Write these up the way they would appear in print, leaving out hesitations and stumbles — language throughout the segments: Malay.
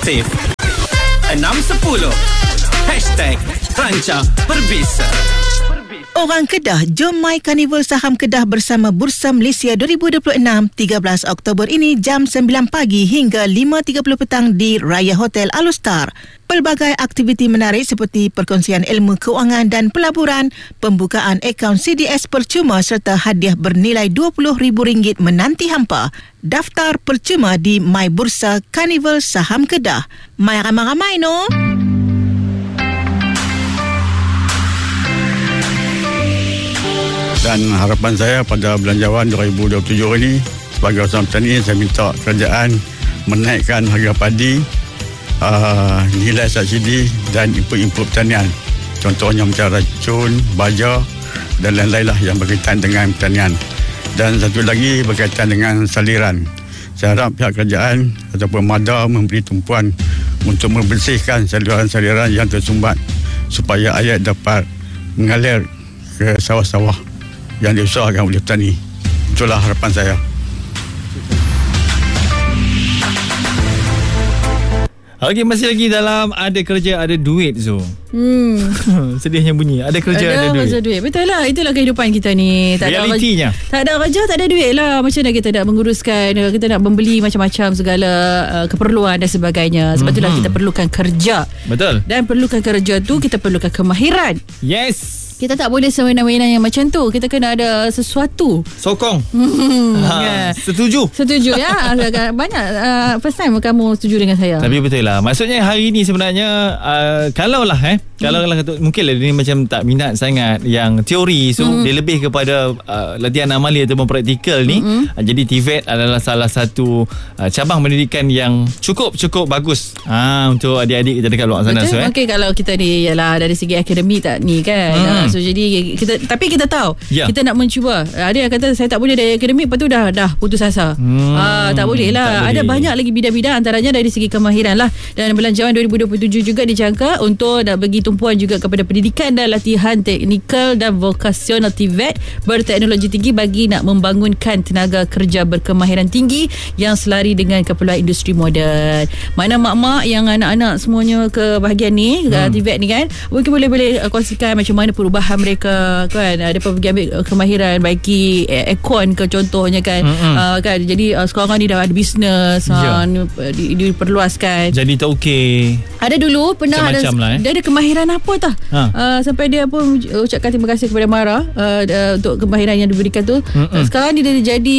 Aktif 610 #Ranca Berbisa. Orang Kedah, jom mai Karnival Saham Kedah bersama Bursa Malaysia 2026 13 Oktober ini jam 9 pagi hingga 5.30 petang di Raya Hotel Alustar. Pelbagai aktiviti menarik seperti perkongsian ilmu keuangan dan pelaburan, pembukaan akaun CDS percuma serta hadiah bernilai RM20,000 menanti hampa. Daftar percuma di My Bursa Karnival Saham Kedah. Mai ramai-ramai no. Dan harapan saya pada Belanjawan 2027 ini, sebagai seorang petani, saya minta kerajaan menaikkan harga padi, nilai subsidi dan input pertanian. Contohnya macam racun, baja dan lain-lain lah yang berkaitan dengan pertanian. Dan satu lagi berkaitan dengan saliran. Saya harap pihak kerajaan ataupun MADA memberi tumpuan untuk membersihkan saliran-saliran yang tersumbat supaya air dapat mengalir ke sawah-sawah yang diusahakan oleh petani. Itulah harapan saya. Okey, masih lagi dalam ada kerja ada duit Zo. Sedihnya bunyi. Ada kerja ada duit. Betul lah. Itulah kehidupan kita ni. Realitinya. Tak ada kerja tak ada duit lah. Macam mana kita nak menguruskan, kita nak membeli macam-macam segala keperluan dan sebagainya. Sebab itulah kita perlukan kerja. Betul. Dan perlukan kerja tu kita perlukan kemahiran. Yes. Kita tak boleh semena-mena yang macam tu. Kita kena ada sesuatu. Sokong. Setuju ya. Banyak first time kamu setuju dengan saya. Tapi betul lah. Maksudnya hari ni sebenarnya kalaulah mungkinlah dia macam tak minat sangat yang teori. So dia lebih kepada latihan amali ataupun praktikal ni. Jadi TVET adalah salah satu cabang pendidikan yang cukup bagus untuk adik-adik kita dekat luar sana. Betul. Okay, kalau kita ni ialah dari segi akademik tak ni kan. So jadi tapi kita tahu kita nak mencuba. Ada yang kata saya tak boleh dari akademik, lepas tu dah putus asa. Tak boleh lah. Ada banyak lagi bidang-bidang, antaranya dari segi kemahiran lah. Dan Belanjawan 2027 juga dijangka untuk nak bagi tumpuan juga kepada pendidikan dan latihan teknikal dan vokasional TVET berteknologi tinggi bagi nak membangunkan tenaga kerja berkemahiran tinggi yang selari dengan keperluan industri moden. Mana mak-mak yang anak-anak semuanya ke bahagian ni TVET ni kan, mungkin boleh kongsikan macam mana perubahan mereka kan. Ada pergi ambil kemahiran baiki aircon ke contohnya kan. Kan jadi sekarang ni dah ada bisnes diperluaskan. Jadi tak okey. Ada dulu pernah dia ada kemahiran apa tah? Sampai dia pun ucapkan terima kasih kepada Mara untuk kemahiran yang diberikan tu. Sekarang ni dia jadi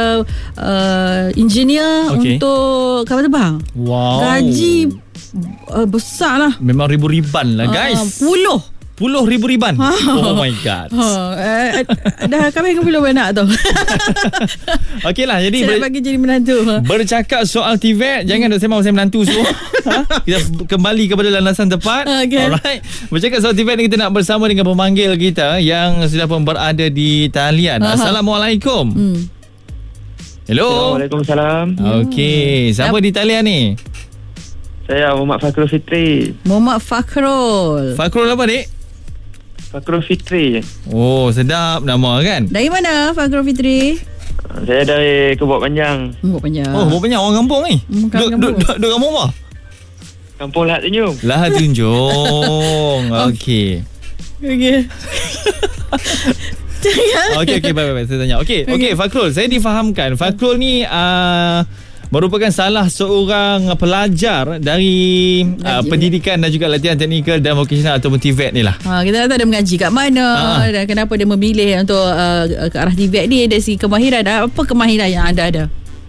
engineer untuk kapal terbang. Wow. Gaji besar lah. Memang ribu-riban lah guys. Puluh ribu riban. Oh my god. Dah kahwin ke belum anak tu? Okey lah. Jadi saya nak bagi jadi menantu. Bercakap soal TVET, jangan dah sembang pasal menantu semua. Kita kembali kepada landasan tepat. Alright. Bercakap soal TVET ni, kita nak bersama dengan pemanggil kita yang sudah pun berada di talian. Assalamualaikum. Hello. Waalaikumsalam. Okey. Siapa di talian ni? Saya Muhammad Fakhrul Fitri. Muhammad Fakhrul. Fakhrul apa dik? Fakhrul Fitri. Oh, sedap nama kan? Dari mana Fakhrul Fitri? Saya dari Kebuk Panjang. Kebuk Panjang. Oh, Kebuk Panjang, orang kampung ni? Duk kampung apa? Kampung Lahad Tunjung. Lahad Tunjung. Okey. Okey, baik. Saya tanya. Okey, Fakhrul, saya difahamkan Fakhrul ni merupakan salah seorang pelajar dari pendidikan dan juga latihan teknikal dan vokasional atau TVET ni lah. Kita tak ada mengaji kat mana dan kenapa dia memilih untuk ke arah TVET ni dari segi kemahiran. Apa kemahiran yang anda ada?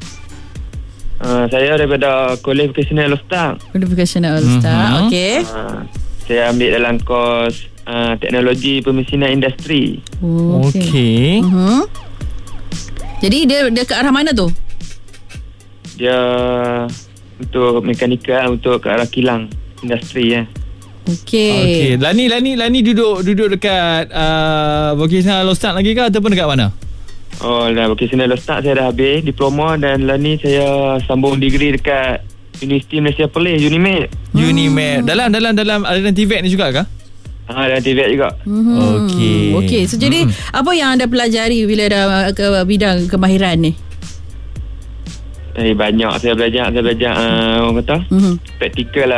Saya daripada Kolej Vokasional Alustar. Kolej Vokasional Alustar. Okey. Saya ambil dalam kos teknologi pemesinan industri. Okey. Jadi dia ke arah mana tu? Dia untuk mekanikal, untuk ke arah kilang industri ya. Okey. Lani duduk dekat vokasional Alustar lagi ke ataupun dekat mana? Oh, vokasional Alustar saya dah habis diploma dan ni saya sambung degree dekat Universiti Malaysia Perlis, UNIMED. Dalam aliran TVET ni juga ke? Dalam TVET juga. Okey. So jadi apa yang anda pelajari bila dah ke bidang kemahiran ni? Banyak saya belajar orang kata praktikal lah.